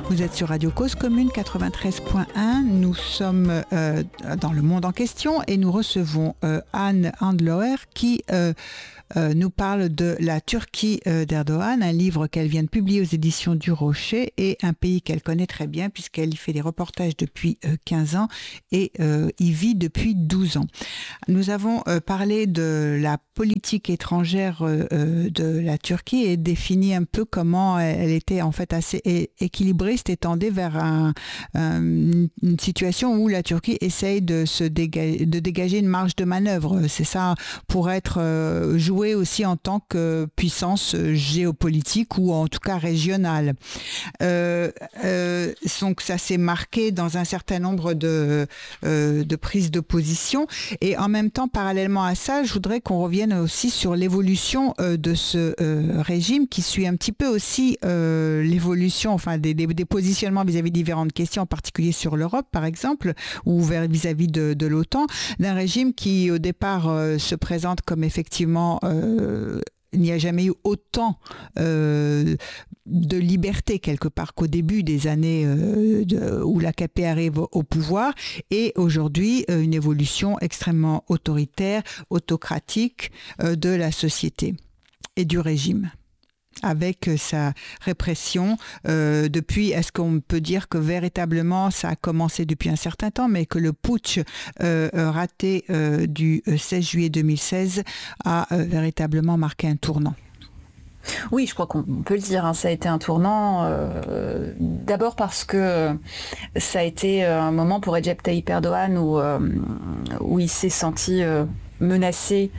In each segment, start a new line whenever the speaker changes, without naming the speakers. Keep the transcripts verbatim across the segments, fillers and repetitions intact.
Vous êtes sur Radio Cause Commune quatre-vingt-treize point un. Nous sommes euh, dans le monde en question et nous recevons euh, Anne Handloer qui euh, euh, nous parle de la Turquie euh, d'Erdogan, un livre qu'elle vient de publier aux éditions du Rocher et un pays qu'elle connaît très bien puisqu'elle y fait des reportages depuis euh, quinze ans et euh, y vit depuis douze ans. Nous avons euh, parlé de la politique étrangère euh, de la Turquie et défini un peu comment elle était en fait assez é- équilibriste et tendait vers un, un, une situation où la Turquie essaye de se dégager, de dégager une marge de manœuvre. C'est ça, pour être euh, joué aussi en tant que puissance géopolitique ou en tout cas régionale. Euh, euh, donc ça s'est marqué dans un certain nombre de, euh, de prises de position et en même temps, parallèlement à ça, je voudrais qu'on revienne aussi sur l'évolution euh, de ce euh, régime qui suit un petit peu aussi euh, l'évolution, enfin des, des, des positionnements vis-à-vis de différentes questions, en particulier sur l'Europe par exemple, ou vers, vis-à-vis de, de l'OTAN, d'un régime qui au départ euh, se présente comme effectivement euh, il n'y a jamais eu autant euh, de liberté quelque part qu'au début des années euh, de, où l'A K P arrive au, au pouvoir et aujourd'hui euh, une évolution extrêmement autoritaire, autocratique euh, de la société et du régime, avec sa répression. Euh, depuis, est-ce qu'on peut dire que véritablement ça a commencé depuis un certain temps, mais que le putsch euh, raté euh, du seize juillet deux mille seize a euh, véritablement marqué un tournant?
Oui, je crois qu'on peut le dire, hein, ça a été un tournant, euh, d'abord parce que ça a été un moment pour Recep Tayyip Erdogan où, euh, où il s'est senti euh, menacé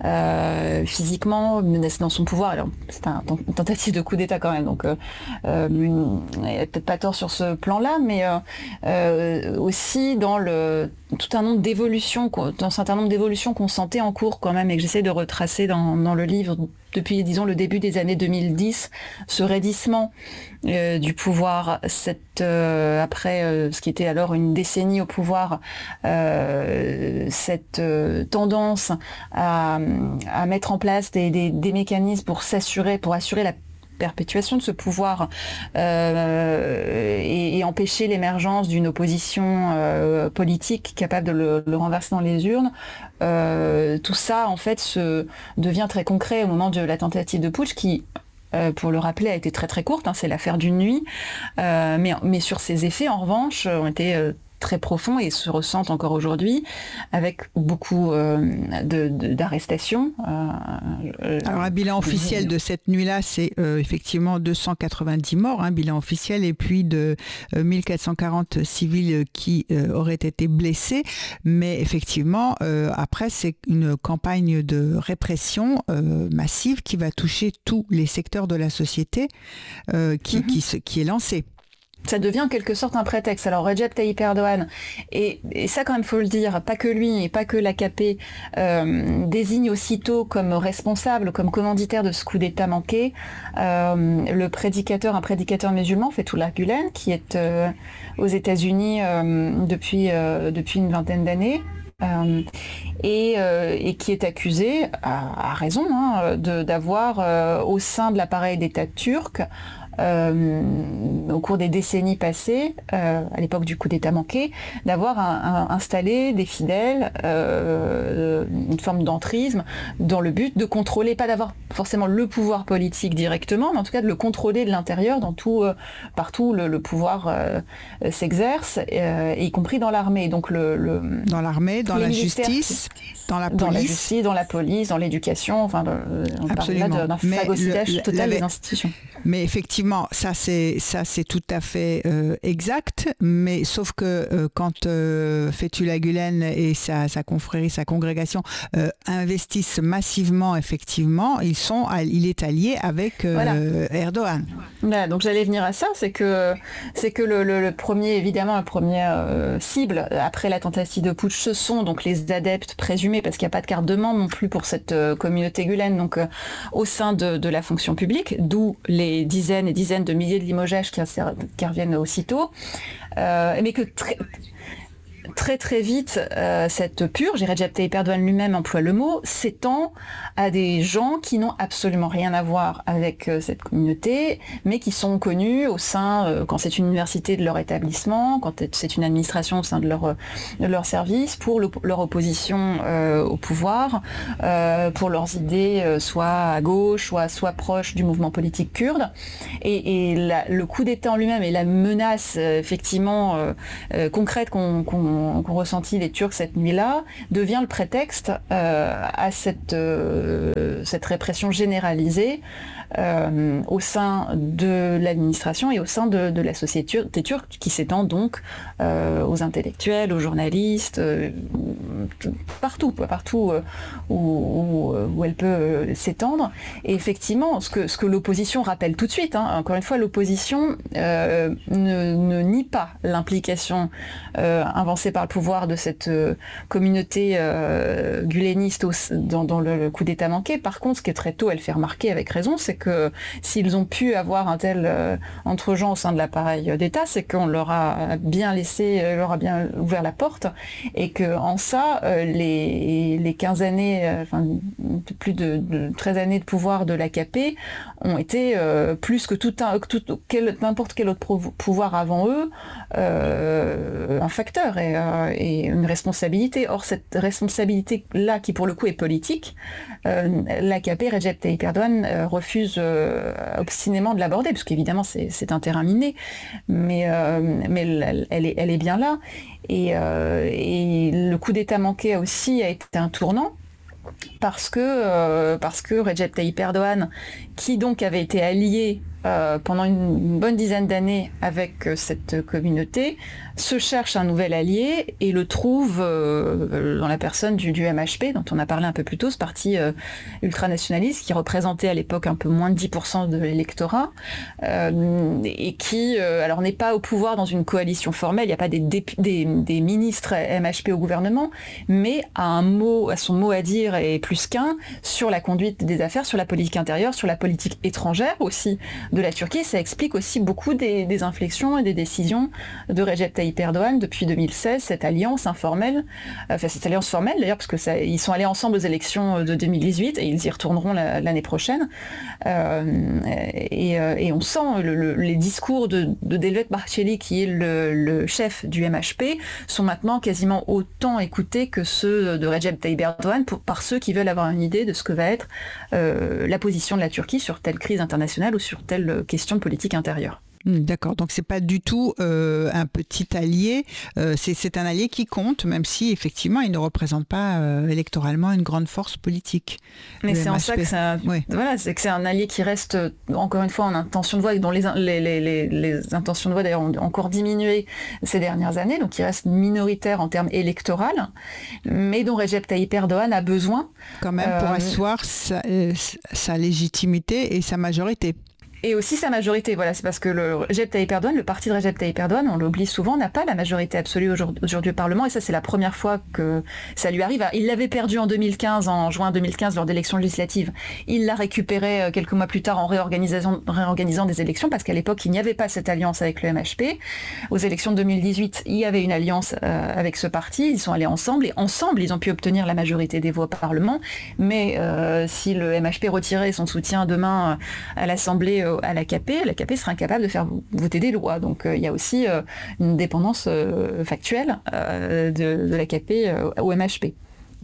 euh, physiquement, menacé dans son pouvoir. Alors, c'est un, une tentative de coup d'État quand même, donc euh, euh, il n'y a peut-être pas tort sur ce plan-là, mais euh, euh, aussi dans le tout un nombre d'évolutions, dans un certain nombre d'évolutions qu'on sentait en cours quand même et que j'essaie de retracer dans, dans le livre depuis, disons, le début des années deux mille dix, ce raidissement euh, du pouvoir, cette, euh, après euh, ce qui était alors une décennie au pouvoir, euh, cette euh, tendance à, à mettre en place des, des, des mécanismes pour s'assurer, pour assurer la perpétuation de ce pouvoir euh, et, et empêcher l'émergence d'une opposition euh, politique capable de le, le renverser dans les urnes. Euh, tout ça, en fait, se, devient très concret au moment de la tentative de putsch qui, euh, pour le rappeler, a été très très courte. Hein, c'est l'affaire d'une nuit. Euh, mais, mais sur ses effets, en revanche, ont été euh, très profonds et se ressentent encore aujourd'hui avec beaucoup euh, de, de, d'arrestations.
Euh, Alors un bilan officiel de cette nuit-là, c'est euh, effectivement deux cent quatre-vingt-dix morts, un hein, bilan officiel, et puis de euh, mille quatre cent quarante civils qui euh, auraient été blessés. Mais effectivement, euh, après, c'est une campagne de répression euh, massive qui va toucher tous les secteurs de la société euh, qui, mm-hmm. qui, se, qui est lancée.
Ça devient en quelque sorte un prétexte. Alors Recep Tayyip Erdogan, et, et ça quand même faut le dire, pas que lui et pas que l'A K P, euh, désigne aussitôt comme responsable, comme commanditaire de ce coup d'État manqué, euh, le prédicateur, un prédicateur musulman, Fethullah Gülen, qui est euh, aux États-Unis euh, depuis, euh, depuis une vingtaine d'années. Euh, et, euh, et qui est accusé, à, à raison, hein, de, d'avoir euh, au sein de l'appareil d'État turc, Euh, au cours des décennies passées, euh, à l'époque du coup d'État manqué, d'avoir un, un, installé des fidèles, euh, une forme d'entrisme, dans le but de contrôler, pas d'avoir forcément le pouvoir politique directement, mais en tout cas de le contrôler de l'intérieur, dans tout, euh, partout où le, le pouvoir euh, s'exerce, euh, y compris dans l'armée. Donc le, le
dans l'armée, dans la justice, dans la police,
dans la justice, dans la police, dans l'éducation. Enfin, on parle là d'un phagocytage total des institutions.
Mais effectivement, ça c'est ça c'est tout à fait euh, exact. Mais sauf que euh, quand euh, Fethullah Gülen et sa, sa confrérie, sa congrégation euh, investissent massivement, effectivement, ils sont, il est allié avec euh, voilà. Erdogan.
Voilà, donc j'allais venir à ça, c'est que c'est que le, le, le premier, évidemment, le premier euh, cible après la tentative de putsch, ce sont donc les adeptes présumés, parce qu'il n'y a pas de carte de membre non plus pour cette euh, communauté Gülen, donc euh, au sein de, de la fonction publique, d'où les dizaines et dizaines de milliers de limogeages qui, qui reviennent aussitôt, euh, mais que très très très vite, euh, cette purge, et Recep Tayyip Erdogan lui-même emploie le mot, s'étend à des gens qui n'ont absolument rien à voir avec euh, cette communauté, mais qui sont connus au sein, euh, quand c'est une université, de leur établissement, quand c'est une administration au sein de leur, de leur service, pour le, leur opposition euh, au pouvoir, euh, pour leurs idées, euh, soit à gauche, soit, soit proches du mouvement politique kurde. Et, et la, le coup d'État en lui-même et la menace euh, effectivement euh, euh, concrète qu'ont qu'ont, qu'ont ressenti les Turcs cette nuit-là devient le prétexte euh, à cette, euh, cette répression généralisée euh, au sein de l'administration et au sein de, de la société tur- turque, qui s'étend donc euh, aux intellectuels, aux journalistes, euh, partout, partout euh, où, où, où elle peut euh, s'étendre. Et effectivement, ce que, ce que l'opposition rappelle tout de suite, hein, encore une fois, l'opposition euh, ne, ne nie pas l'implication euh, avancée par le pouvoir de cette euh, communauté euh, guléniste au, dans, dans le, le coup d'État manqué. Par contre, ce qui est très tôt, elle fait remarquer avec raison, c'est que s'ils ont pu avoir un tel euh, entre-gens au sein de l'appareil d'État, c'est qu'on leur a bien laissé, leur a bien ouvert la porte, et que en ça, euh, les, les quinze années, euh, enfin plus de, de treize années de pouvoir de l'A K P ont été euh, plus que tout un, tout, quel, n'importe quel autre pouvoir avant eux, euh, un facteur et, euh, et une responsabilité. Or, cette responsabilité-là, qui pour le coup est politique, euh, l'A K P, Recep Tayyip Erdogan, euh, refuse euh, obstinément de l'aborder, parce qu'évidemment c'est, c'est un terrain miné, mais, euh, mais elle, elle, est, elle est bien là. Et, euh, et le coup d'État manqué aussi a été un tournant, parce que, euh, parce que Recep Tayyip Erdogan, qui donc avait été allié euh, pendant une, une bonne dizaine d'années avec euh, cette communauté, se cherche un nouvel allié et le trouve euh, dans la personne du, du M H P, dont on a parlé un peu plus tôt, ce parti euh, ultranationaliste qui représentait à l'époque un peu moins de dix pour cent de l'électorat, euh, et qui euh, alors n'est pas au pouvoir dans une coalition formelle, il n'y a pas des, dép- des, des ministres M H P au gouvernement, mais a un mot, a son mot à dire, et plus qu'un, sur la conduite des affaires, sur la politique intérieure, sur la politique étrangère aussi de la Turquie. Ça explique aussi beaucoup des, des inflexions et des décisions de Recep Tayyip Erdogan depuis deux mille seize, cette alliance informelle, enfin cette alliance formelle d'ailleurs, parce que ça, ils sont allés ensemble aux élections de deux mille dix-huit et ils y retourneront la, l'année prochaine. Euh, et, et on sent le, le, les discours de, de Devlet Bahçeli, qui est le, le chef du M H P, sont maintenant quasiment autant écoutés que ceux de Recep Tayyip Erdogan pour, par ceux qui veulent avoir une idée de ce que va être euh, la position de la Turquie sur telle crise internationale ou sur telle question de politique intérieure.
D'accord, donc c'est pas du tout euh, un petit allié, euh, c'est, c'est un allié qui compte, même si effectivement il ne représente pas euh, électoralement une grande force politique.
Mais c'est M H P. En ça que ça, oui. Voilà, c'est que c'est un allié qui reste encore une fois en intention de voix, et dont les, les, les, les intentions de voix d'ailleurs ont encore diminué ces dernières années, donc il reste minoritaire en termes électoraux, mais dont Recep Tayyip Erdogan a besoin
quand même pour euh, asseoir sa, euh, sa légitimité et sa majorité.
Et aussi sa majorité, voilà, c'est parce que le Recep Tayyip Erdogan, le parti de Recep Tayyip Erdogan, on l'oublie souvent, n'a pas la majorité absolue aujourd'hui au Parlement, et ça c'est la première fois que ça lui arrive. Il l'avait perdu en deux mille quinze, en juin deux mille quinze, lors d'élections législatives. Il l'a récupéré quelques mois plus tard en réorganisant, réorganisant des élections, parce qu'à l'époque il n'y avait pas cette alliance avec le M H P. Aux élections de deux mille dix-huit, il y avait une alliance euh, avec ce parti, ils sont allés ensemble, et ensemble ils ont pu obtenir la majorité des voix au Parlement, mais euh, si le M H P retirait son soutien demain à l'Assemblée, à l'A K P, l'A K P sera incapable de faire voter des lois. Donc euh, il y a aussi euh, une dépendance euh, factuelle euh, de, de l'A K P euh, au M H P.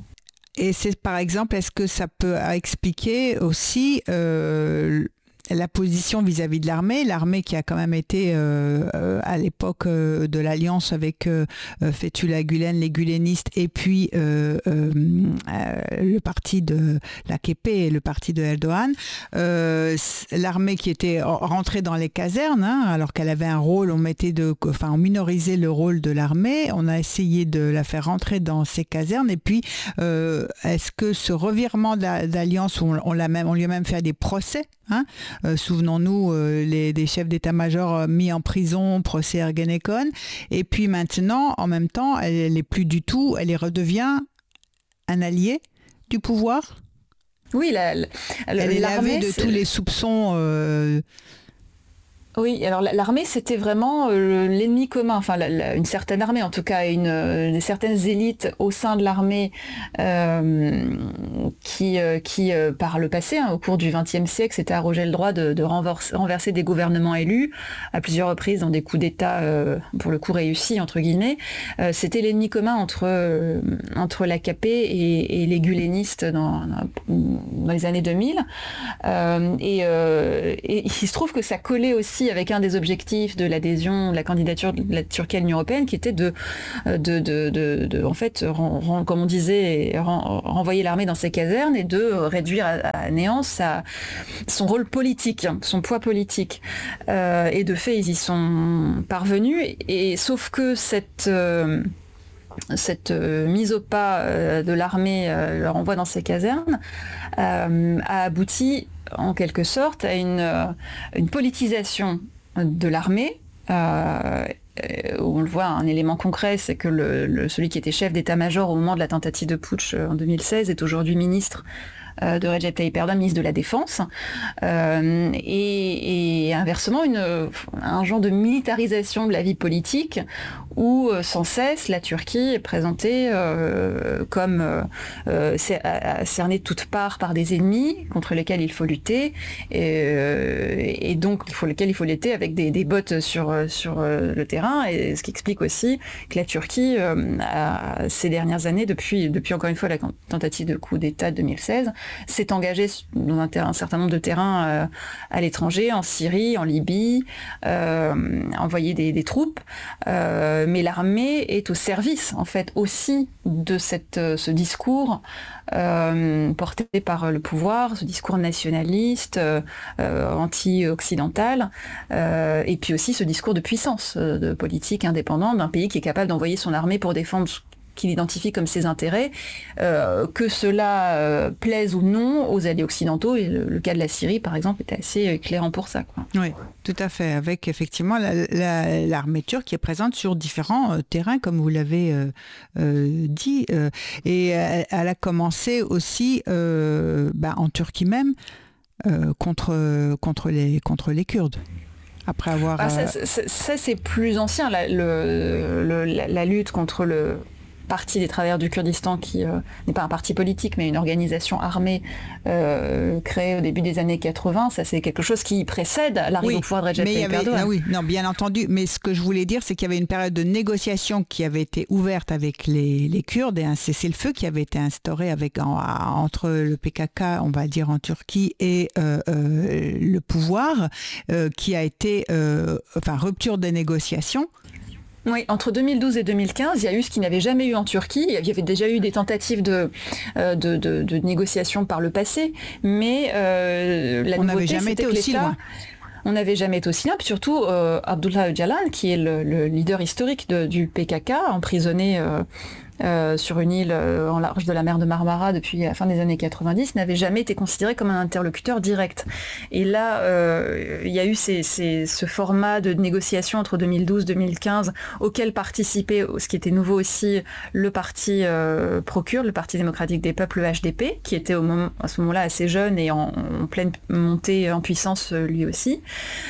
Et c'est par exemple, est-ce que ça peut expliquer aussi euh, la position vis-à-vis de l'armée, l'armée qui a quand même été euh, euh, à l'époque euh, de l'alliance avec euh, Fethullah Gülen, les Gülenistes, et puis euh, euh, euh, le parti de l'A K P et le parti de Erdogan, euh, l'armée qui était rentrée dans les casernes, hein, alors qu'elle avait un rôle, on mettait de, enfin on minorisait le rôle de l'armée, on a essayé de la faire rentrer dans ces casernes, et puis euh, est-ce que ce revirement d'alliance, on, on, l'a même, on lui a même fait des procès, hein, Euh, souvenons-nous euh, les, des chefs d'état-major euh, mis en prison, procès Ergenekon, et puis maintenant, en même temps, elle n'est plus du tout, elle redevient un allié du pouvoir.
Oui, la, la,
elle est lavée de tous les soupçons. Euh,
Oui, alors l'armée, c'était vraiment euh, l'ennemi commun, enfin la, la, une certaine armée en tout cas, une, une certaines élites au sein de l'armée euh, qui, euh, qui euh, par le passé, hein, au cours du vingtième siècle, s'étaient arrogé le droit de, de renverser, renverser des gouvernements élus à plusieurs reprises dans des coups d'État, euh, pour le coup réussis, entre guillemets. Euh, c'était l'ennemi commun entre, euh, entre l'A K P et, et les gulenistes dans, dans les années deux mille. Euh, et, euh, et il se trouve que ça collait aussi avec un des objectifs de l'adhésion, de la candidature de la Turquie à l'Union européenne, qui était de, de, de, de, de en fait, ren, ren, comme on disait, ren, renvoyer l'armée dans ses casernes et de réduire à, à néant sa, son rôle politique, son poids politique. Euh, et de fait, ils y sont parvenus. Et, et sauf que cette euh, cette euh, mise au pas euh, de l'armée, euh, leur envoi dans ses casernes, euh, a abouti en quelque sorte à une, euh, une politisation de l'armée. Euh, où on le voit, un élément concret, c'est que le, le, celui qui était chef d'état-major au moment de la tentative de putsch en deux mille seize est aujourd'hui ministre de Recep Tayyip Erdogan, ministre de la Défense, euh, et, et inversement une, un genre de militarisation de la vie politique où euh, sans cesse la Turquie est présentée euh, comme euh, cernée de toutes parts par des ennemis contre lesquels il faut lutter, et, euh, et donc il faut lesquels il faut lutter avec des, des bottes sur, sur le terrain, et ce qui explique aussi que la Turquie euh, a, ces dernières années, depuis, depuis encore une fois la tentative de coup d'État de deux mille seize, s'est engagé dans un, un certain nombre de terrains euh, à l'étranger, en Syrie, en Libye, euh, envoyer des, des troupes, euh, mais l'armée est au service en fait aussi de cette, ce discours euh, porté par le pouvoir, ce discours nationaliste, euh, anti-occidental, euh, et puis aussi ce discours de puissance, de politique indépendante d'un pays qui est capable d'envoyer son armée pour défendre qu'il identifie comme ses intérêts, euh, que cela euh, plaise ou non aux alliés occidentaux, et le, le cas de la Syrie par exemple était assez éclairant pour ça, quoi.
Oui, tout à fait, avec effectivement la, la, l'armée turque qui est présente sur différents euh, terrains, comme vous l'avez euh, euh, dit, euh, et elle, elle a commencé aussi euh, bah, en Turquie même euh, contre, contre, les, contre les Kurdes. Après avoir...
Ah, ça, ça, ça c'est plus ancien, la, le, le, la, la lutte contre le Parti des travailleurs du Kurdistan, qui euh, n'est pas un parti politique mais une organisation armée euh, créée au début des années quatre-vingts. Ça, c'est quelque chose qui précède l'arrivée
oui,
au pouvoir de Recep Tayyip Erdogan.
Ah oui, non, bien entendu, mais ce que je voulais dire, c'est qu'il y avait une période de négociation qui avait été ouverte avec les, les Kurdes, et un cessez-le-feu qui avait été instauré avec, en, entre le P K K, on va dire en Turquie, et euh, euh, le pouvoir, euh, qui a été, euh, enfin, rupture des négociations.
Oui, entre deux mille douze et deux mille quinze, il y a eu ce qu'il n'y avait jamais eu en Turquie. Il y avait déjà eu des tentatives de, euh, de, de, de négociation par le passé, mais euh, la
On
nouveauté,
n'avait jamais été aussi loin.
On n'avait jamais été aussi loin, puis surtout euh, Abdullah Öcalan, qui est le, le leader historique de, du P K K, emprisonné euh, euh, sur une île euh, en large de la mer de Marmara depuis la fin des années quatre-vingt-dix, n'avait jamais été considéré comme un interlocuteur direct. Et là, euh, il y a eu ces, ces, ce format de négociation entre deux mille douze et deux mille quinze auquel participait, ce qui était nouveau aussi, le parti euh, pro-kurde, le Parti démocratique des peuples, le H D P, qui était au moment, à ce moment-là assez jeune et en, en pleine montée en puissance lui aussi.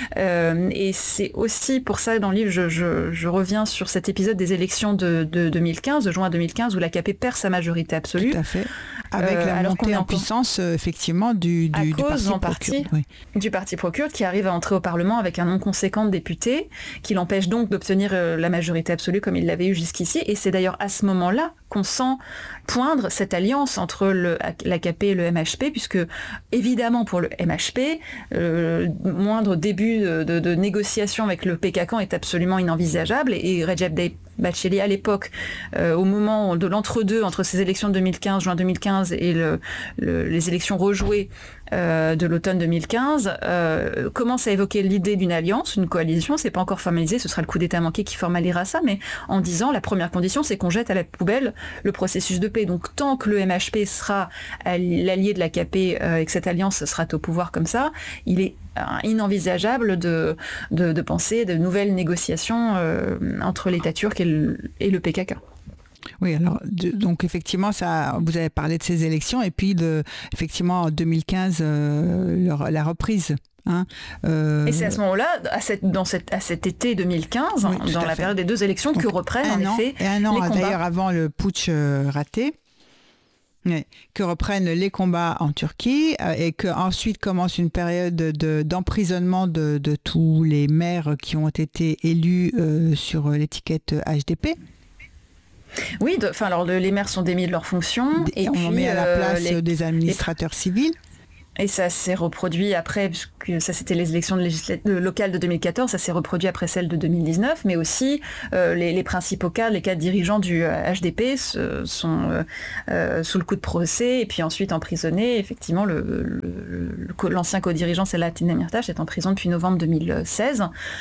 Euh, et c'est aussi pour ça, dans le livre, je, je, je reviens sur cet épisode des élections de, de deux mille quinze, de juin deux mille quinze, où l'A K P perd sa majorité absolue.
Tout à fait. Avec euh, la montée en puissance, euh, effectivement, du, du,
à
du
cause,
parti
en partie,
pro-kurde. Oui.
Du parti pro-kurde, qui arrive à entrer au Parlement avec un nombre conséquent de députés, qui l'empêche donc d'obtenir euh, la majorité absolue comme il l'avait eu jusqu'ici. Et c'est d'ailleurs à ce moment-là qu'on sent poindre cette alliance entre le, l'A K P et le M H P, puisque évidemment pour le M H P, euh, le moindre début de, de, de négociation avec le P K K est absolument inenvisageable, et, et Recep Tayyip Bacheli, à l'époque, euh, au moment de l'entre-deux, entre ces élections de deux mille quinze, juin deux mille quinze, et le, le, les élections rejouées euh, de l'automne deux mille quinze, euh, commence à évoquer l'idée d'une alliance, une coalition. C'est pas encore formalisé, ce sera le coup d'État manqué qui formalisera ça, mais en disant la première condition, c'est qu'on jette à la poubelle le processus de paix. Donc tant que le M H P sera l'allié de l'A K P euh, et que cette alliance sera au pouvoir comme ça, il est inenvisageable de, de, de penser de nouvelles négociations euh, entre l'État turc et le, et le P K K.
Oui, alors de, donc effectivement, ça, vous avez parlé de ces élections, et puis de, effectivement en deux mille quinze, euh, leur, la reprise Hein,
euh... Et c'est à ce moment-là, à, cette, dans cette, à cet été deux mille quinze, oui, dans la fait. période des deux élections, Donc, que reprennent en
an,
effet
et un an,
les combats.
D'ailleurs, avant le putsch raté. Que reprennent les combats en Turquie et qu'ensuite commence une période de, d'emprisonnement de, de tous les maires qui ont été élus euh, sur l'étiquette H D P.
Oui, de, alors le, les maires sont démis de leurs fonctions.
Et, et on puis, met à la place euh, les, des administrateurs les... civils.
Et ça s'est reproduit après, puisque ça c'était les élections législat- locales de deux mille quatorze, ça s'est reproduit après celles de deux mille dix-neuf, mais aussi euh, les, les principaux cadres, les cadres dirigeants du H D P se, sont euh, euh, sous le coup de procès et puis ensuite emprisonnés. Effectivement, le, le, le, l'ancien co-dirigeant Selahattin Demirtas est en prison depuis novembre deux mille seize.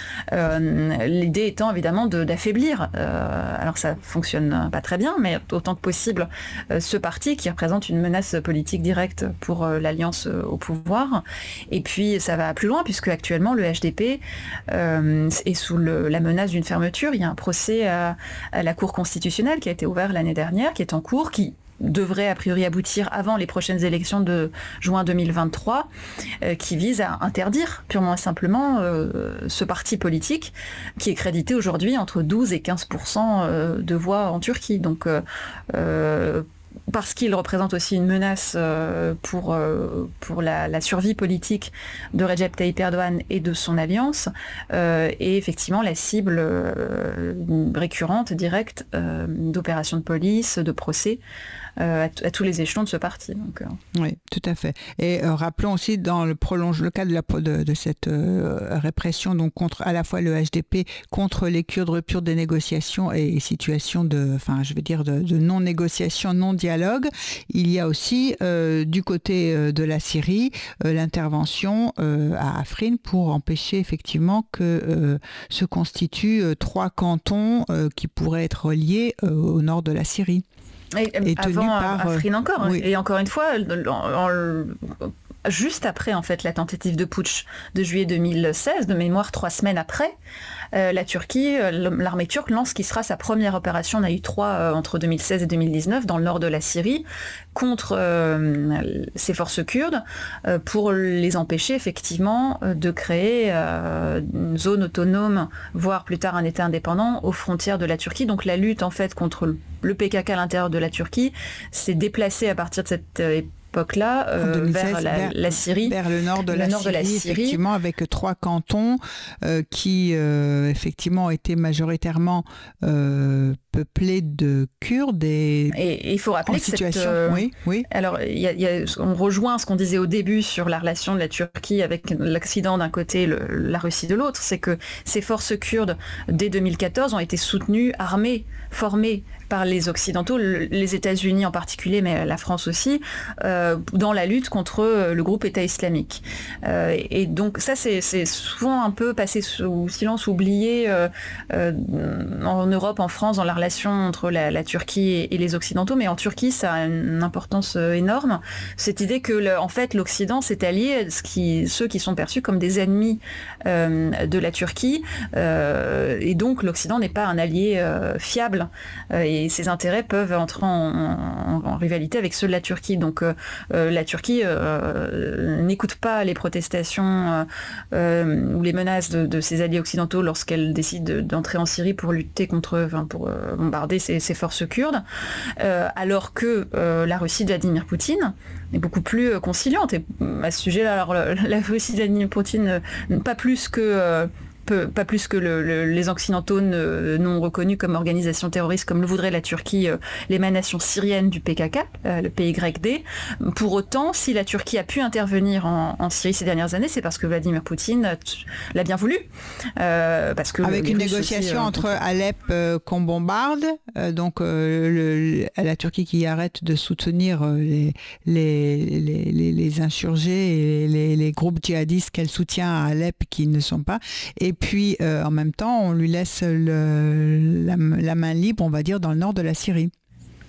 Euh, l'idée étant évidemment de, d'affaiblir, euh, alors ça fonctionne pas très bien, mais autant que possible, euh, ce parti qui représente une menace politique directe pour euh, l'alliance euh, au pouvoir. Et puis ça va plus loin puisque actuellement le H D P euh, est sous le, la menace d'une fermeture. Il y a un procès à, à la Cour constitutionnelle qui a été ouvert l'année dernière, qui est en cours, qui devrait a priori aboutir avant les prochaines élections de juin deux mille vingt-trois, euh, qui vise à interdire purement et simplement euh, ce parti politique qui est crédité aujourd'hui entre douze et quinze pour cent euh, de voix en Turquie. Donc euh, euh, parce qu'il représente aussi une menace euh, pour, euh, pour la, la survie politique de Recep Tayyip Erdogan et de son alliance, euh, et effectivement la cible euh, récurrente, directe, euh, d'opérations de police, de procès, euh, à, t- à tous les échelons de ce parti. Donc, euh.
Oui, tout à fait. Et euh, rappelons aussi dans le prolonge le cadre de, la, de, de cette euh, répression, donc contre à la fois le H D P, contre les Kurdes, rupture des négociations et situation de, enfin, je veux dire de, de non-négociation, non-dialogue. Il y a aussi euh, du côté euh, de la Syrie euh, l'intervention euh, à Afrin pour empêcher effectivement que euh, se constituent euh, trois cantons euh, qui pourraient être reliés euh, au nord de la Syrie.
Et, et avant par, Afrin encore, oui. Et encore une fois, en, en, juste après en fait la tentative de putsch de juillet deux mille seize, de mémoire trois semaines après, euh, la Turquie, euh, l'armée turque lance ce qui sera sa première opération, on a eu trois euh, entre deux mille seize et deux mille dix-neuf dans le nord de la Syrie contre euh, ces forces kurdes euh, pour les empêcher effectivement euh, de créer euh, une zone autonome, voire plus tard un État indépendant aux frontières de la Turquie. Donc la lutte en fait contre le P K K à l'intérieur de la Turquie s'est déplacée à partir de cette euh, époque-là euh, deux mille seize, vers, la, vers la Syrie,
vers le nord de,
le
la,
nord
Syrie,
de la Syrie,
effectivement, avec trois cantons euh, qui euh, effectivement étaient majoritairement euh, peuplés de Kurdes et,
et il faut rappeler
en
que
situation.
Cette, euh,
oui, oui.
Alors, y a, y a, on rejoint ce qu'on disait au début sur la relation de la Turquie avec l'Occident d'un côté, le, la Russie de l'autre, c'est que ces forces kurdes dès deux mille quatorze ont été soutenues, armées, formées par les Occidentaux, les États-Unis en particulier, mais la France aussi, euh, dans la lutte contre le groupe État islamique. Euh, et donc ça, c'est, c'est souvent un peu passé sous silence, oublié euh, euh, en Europe, en France, dans la relation entre la, la Turquie et, et les Occidentaux, mais en Turquie, ça a une importance énorme. Cette idée que, le, en fait, l'Occident s'est allié à ce qui, ceux qui sont perçus comme des ennemis euh, de la Turquie, euh, et donc l'Occident n'est pas un allié euh, fiable. Euh, et ses intérêts peuvent entrer en, en, en rivalité avec ceux de la Turquie. Donc euh, euh, la Turquie euh, n'écoute pas les protestations euh, ou les menaces de, de ses alliés occidentaux lorsqu'elle décide d'entrer en Syrie pour lutter contre, enfin pour euh, bombarder ses, ses forces kurdes, euh, alors que euh, la Russie de Vladimir Poutine est beaucoup plus euh, conciliante. Et à ce sujet-là, alors la, la Russie de Vladimir Poutine, euh, pas plus que euh, Peu, pas plus que le, le, les Occidentaux ne, n'ont reconnu comme organisation terroriste, comme le voudrait la Turquie, euh, l'émanation syrienne du P K K, euh, le P Y D. Pour autant, si la Turquie a pu intervenir en, en Syrie ces dernières années, c'est parce que Vladimir Poutine l'a bien voulu. Euh, parce que
Avec une négociation aussi, euh, entre Alep euh, qu'on bombarde, euh, donc euh, le, la Turquie qui arrête de soutenir euh, les, les, les, les, les insurgés et les, les groupes djihadistes qu'elle soutient à Alep qui ne sont pas, et puis euh, en même temps on lui laisse le, la, la main libre, on va dire, dans le nord de la Syrie.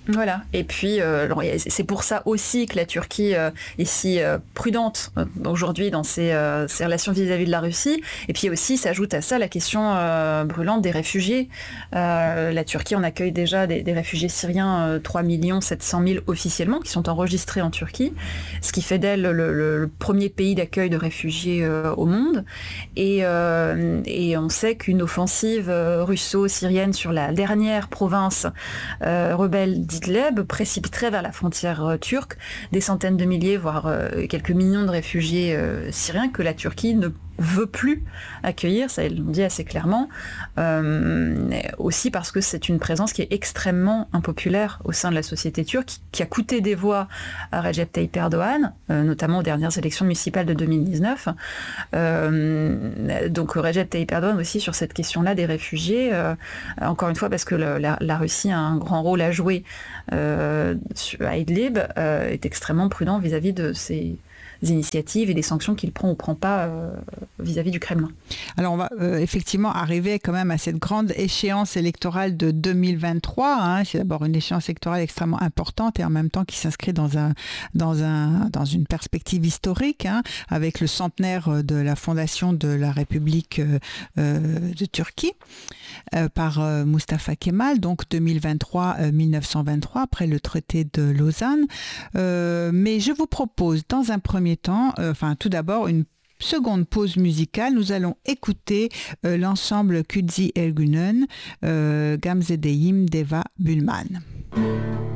Voilà, et puis euh, c'est pour ça aussi que la Turquie euh, est si euh, prudente euh, aujourd'hui dans ses, euh, ses relations vis-à-vis de la Russie, et puis aussi s'ajoute à ça la question euh, brûlante des réfugiés. Euh, la Turquie en accueille déjà des, des réfugiés syriens, euh, trois millions sept cent mille officiellement, qui sont enregistrés en Turquie, ce qui fait d'elle le, le, le premier pays d'accueil de réfugiés euh, au monde, et, euh, et on sait qu'une offensive euh, russo-syrienne sur la dernière province euh, rebelle d'Idlib précipiterait vers la frontière euh, turque des centaines de milliers, voire euh, quelques millions de réfugiés euh, syriens que la Turquie ne veut plus accueillir, ça ils l'ont dit assez clairement, euh, aussi parce que c'est une présence qui est extrêmement impopulaire au sein de la société turque, qui, qui a coûté des voix à Recep Tayyip Erdogan, euh, notamment aux dernières élections municipales de deux mille dix-neuf. Euh, donc Recep Tayyip Erdogan aussi sur cette question-là des réfugiés, euh, encore une fois parce que le, la, la Russie a un grand rôle à jouer euh, à Idlib, euh, est extrêmement prudent vis-à-vis de ces initiatives et des sanctions qu'il prend ou prend pas euh, vis-à-vis du Kremlin.
Alors on va euh, effectivement arriver quand même à cette grande échéance électorale de deux mille vingt-trois. Hein. C'est d'abord une échéance électorale extrêmement importante et en même temps qui s'inscrit dans, un, dans, un, dans une perspective historique, hein, avec le centenaire de la fondation de la République euh, de Turquie euh, par euh, Mustafa Kemal, donc deux mille vingt-trois mille neuf cent vingt-trois, après le traité de Lausanne. Euh, mais je vous propose dans un premier temps, euh, enfin tout d'abord une seconde pause musicale. Nous allons écouter euh, l'ensemble Kudzi Ergunen, euh, Gamzedeyim Deva Bulman.